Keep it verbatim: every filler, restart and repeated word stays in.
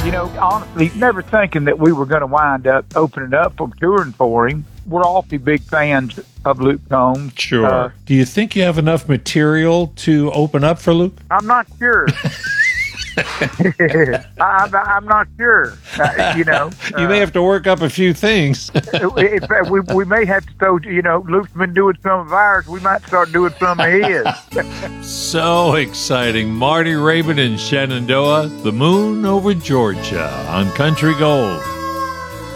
You know, honestly, never thinking that we were going to wind up opening up for touring for him. We're awfully big fans of Luke Combs. Sure. Uh, Do you think you have enough material to open up for Luke? I'm not sure. I, I'm, I'm not sure. Uh, you know, you uh, may have to work up a few things. in fact, we we may have to throw. You know, Luke's been doing some of ours. We might start doing some of his. So exciting. Marty Raybon in Shenandoah, The Moon Over Georgia on Country Gold.